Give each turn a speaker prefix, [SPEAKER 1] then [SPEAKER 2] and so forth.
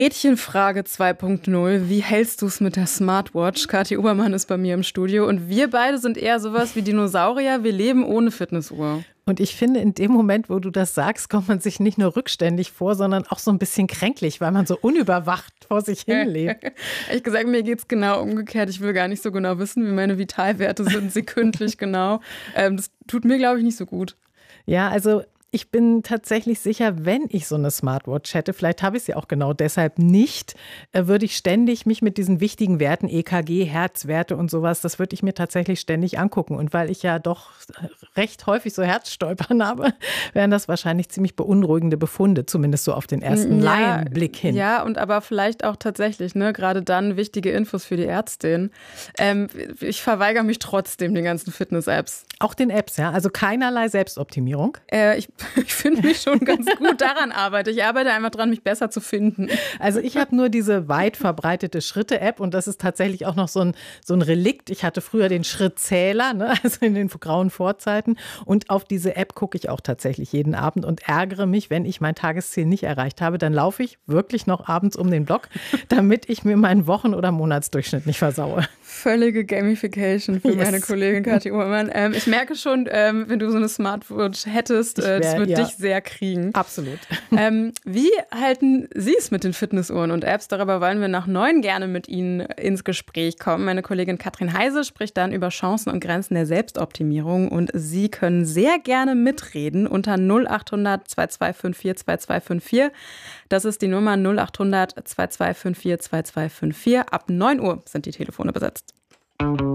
[SPEAKER 1] Mädchenfrage 2.0. Wie hältst du es mit der Smartwatch? Kathi Obermann ist bei mir im Studio und wir beide sind eher sowas wie Dinosaurier. Wir leben ohne Fitnessuhr.
[SPEAKER 2] Und ich finde, in dem Moment, wo du das sagst, kommt man sich nicht nur rückständig vor, sondern auch so ein bisschen kränklich, weil man so unüberwacht vor sich hin lebt.
[SPEAKER 1] Ehrlich gesagt, mir geht es genau umgekehrt. Ich will gar nicht so genau wissen, wie meine Vitalwerte sind, sekündlich genau. Das tut mir, glaube ich, nicht so gut.
[SPEAKER 2] Ja, also ich bin tatsächlich sicher, wenn ich so eine Smartwatch hätte, vielleicht habe ich sie auch genau deshalb nicht, würde ich ständig mich mit diesen wichtigen Werten, EKG, Herzwerte und sowas, das würde ich mir tatsächlich ständig angucken. Und weil ich ja doch recht häufig so Herzstolpern habe, wären das wahrscheinlich ziemlich beunruhigende Befunde, zumindest so auf den ersten Laienblick hin.
[SPEAKER 1] Ja, und aber vielleicht auch tatsächlich, ne, gerade dann wichtige Infos für die Ärztin. Ich verweigere mich trotzdem den ganzen Fitness-Apps.
[SPEAKER 2] Auch den Apps, ja? Also keinerlei Selbstoptimierung?
[SPEAKER 1] Ich finde mich schon ganz gut daran arbeite. Ich arbeite einfach dran, mich besser zu finden.
[SPEAKER 2] Also ich habe nur diese weit verbreitete Schritte-App und das ist tatsächlich auch noch so ein Relikt. Ich hatte früher den Schrittzähler, ne, also in den grauen Vorzeiten, und auf diese App gucke ich auch tatsächlich jeden Abend und ärgere mich, wenn ich mein Tagesziel nicht erreicht habe. Dann laufe ich wirklich noch abends um den Block, damit ich mir meinen Wochen- oder Monatsdurchschnitt nicht versaue.
[SPEAKER 1] Völlige Gamification für meine Kollegin Kathi Obermann. Ich merke schon, wenn du so eine Smartwatch hättest, das würde dich sehr kriegen.
[SPEAKER 2] Absolut.
[SPEAKER 1] Wie halten Sie es mit den Fitnessuhren und Apps? Darüber wollen wir nach 9 gerne mit Ihnen ins Gespräch kommen. Meine Kollegin Katrin Heise spricht dann über Chancen und Grenzen der Selbstoptimierung und Sie können sehr gerne mitreden unter 0800 2254 2254. Das ist die Nummer 0800 2254 2254. Ab 9 Uhr sind die Telefone besetzt.